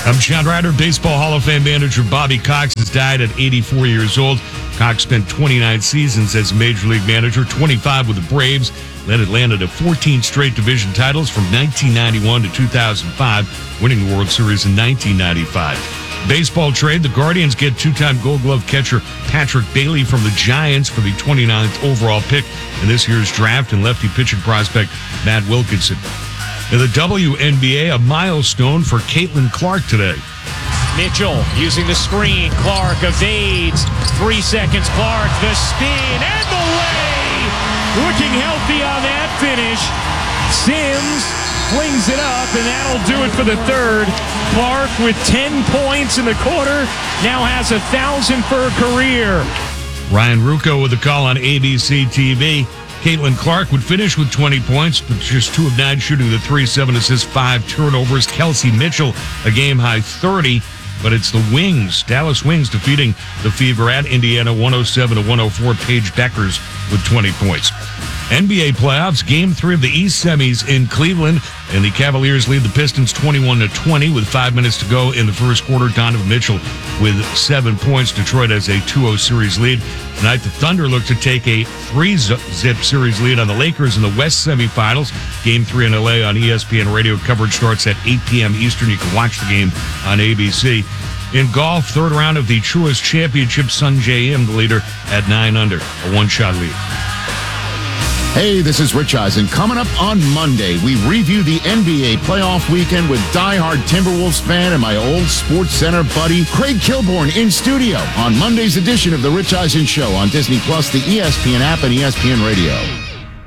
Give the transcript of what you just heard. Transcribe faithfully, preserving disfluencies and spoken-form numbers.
I'm John Ryder. Baseball Hall of Fame manager Bobby Cox has died at eighty-four years old. Cox spent twenty-nine seasons as a Major League manager, twenty-five with the Braves, led Atlanta to fourteen straight division titles from nineteen ninety-one to two thousand five, winning the World Series in nineteen ninety-five. Baseball trade, the Guardians get two-time Gold Glove catcher Patrick Bailey from the Giants for the twenty-ninth overall pick in this year's draft, and lefty pitching prospect Matt Wilkinson. In the W N B A, a milestone for Caitlin Clark today. Mitchell using the screen. Clark evades. Three seconds. Clark, the spin and the lay. Looking healthy on that finish. Sims flings it up, and that'll do it for the third. Clark with ten points in the quarter. Now has a thousand for a career. Ryan Ruocco with a call on A B C T V. Caitlin Clark would finish with twenty points, but just two of nine shooting the three, seven assists, five turnovers. Kelsey Mitchell, a game-high thirty, but it's the Wings, Dallas Wings, defeating the Fever at Indiana one oh seven to one oh four. Paige Beckers with twenty points. N B A playoffs, game three of the East semis in Cleveland, and the Cavaliers lead the Pistons twenty-one to twenty with five minutes to go in the first quarter. Donovan Mitchell with seven points. Detroit has a two oh series lead. Tonight, the Thunder look to take a three-zip series lead on the Lakers in the West semifinals. Game three in L A on E S P N Radio. Coverage starts at eight p.m. Eastern. You can watch the game on A B C. In golf, third round of the Truist Championship, Sungjae Im, the leader, at nine under, a one-shot lead. Hey, this is Rich Eisen. Coming up on Monday, we review the N B A playoff weekend with diehard Timberwolves fan and my old Sports Center buddy, Craig Kilborn, in studio on Monday's edition of The Rich Eisen Show on Disney Plus, the E S P N app, and E S P N Radio.